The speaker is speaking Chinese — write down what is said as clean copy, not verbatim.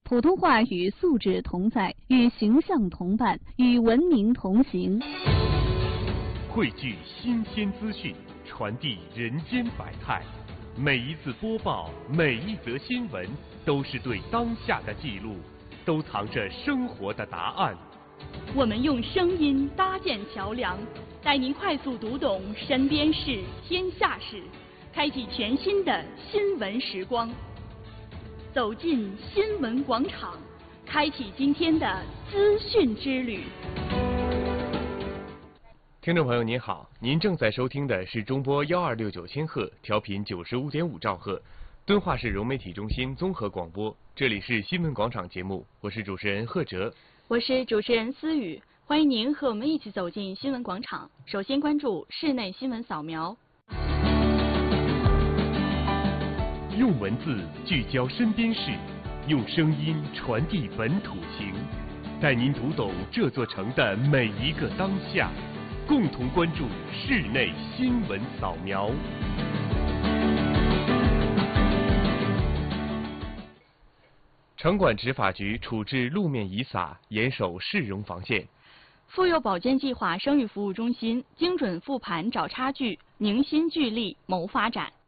普通话与素质同在，与形象同伴，与文明同行。 汇聚新鲜资讯，传递人间百态。每一次播报，每一则新闻，都是对当下的记录，都藏着生活的答案。 我们用声音搭建桥梁，带您快速读懂身边事、天下事，开启全新的新闻时光。走进新闻广场，开启今天的资讯之旅。 听众朋友您好，您正在收听的是中波1269千赫，调频95.5兆赫，敦化市融媒体中心综合广播。这里是新闻广场节目，我是主持人贺哲， 我是主持人思雨，欢迎您和我们一起走进新闻广场。首先关注室内新闻扫描。 用文字聚焦身边事，用声音传递本土情，带您读懂这座城的每一个当下，共同关注室内新闻扫描。城管执法局处置路面遗撒，严守市容防线。 妇幼保健计划生育服务中心精准复盘找差距，凝心聚力谋发展。